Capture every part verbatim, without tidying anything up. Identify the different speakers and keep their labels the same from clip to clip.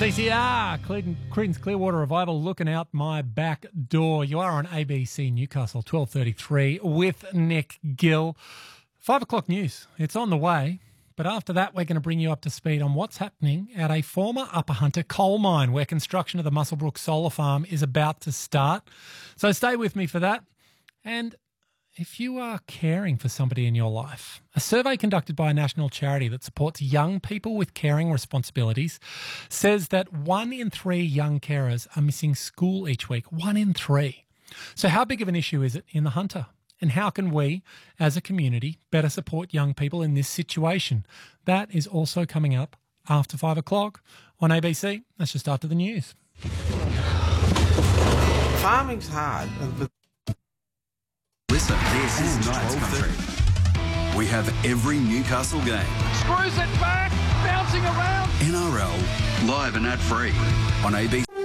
Speaker 1: C C R, Creedence Clearwater Revival, looking out my back door. You are on A B C Newcastle, twelve thirty-three, with Nick Gill. Five o'clock news. It's on the way. But after that, we're going to bring you up to speed on what's happening at a former Upper Hunter coal mine where construction of the Muswellbrook Solar Farm is about to start. So stay with me for that. And if you are caring for somebody in your life, a survey conducted by a national charity that supports young people with caring responsibilities says that one in three young carers are missing school each week. One in three. So how big of an issue is it in the Hunter? And how can we, as a community, better support young people in this situation? That is also coming up after five o'clock on A B C. That's just after the news.
Speaker 2: Farming's hard.
Speaker 3: Listen, this is Knights Country. We have every Newcastle game.
Speaker 4: Screws it back, bouncing around.
Speaker 3: N R L, live and ad-free on A B C.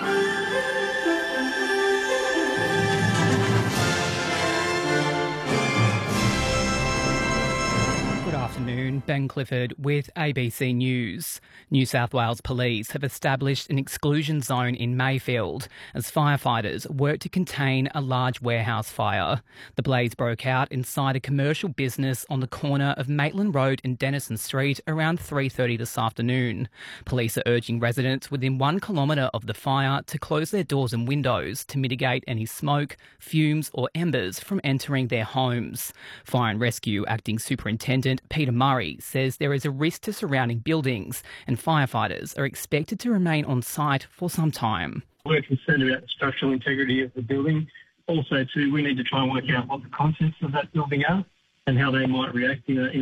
Speaker 5: Afternoon, Ben Clifford with A B C News. New South Wales Police have established an exclusion zone in Mayfield as firefighters work to contain a large warehouse fire. The blaze broke out inside a commercial business on the corner of Maitland Road and Denison Street around three thirty this afternoon. Police are urging residents within one kilometre of the fire to close their doors and windows to mitigate any smoke, fumes or embers from entering their homes. Fire and Rescue Acting Superintendent Peter Murray says there is a risk to surrounding buildings and firefighters are expected to remain on site for some time.
Speaker 6: We're concerned about the structural integrity of the building. Also, too, we need to try and work out what the contents of that building are and how they might react in a, in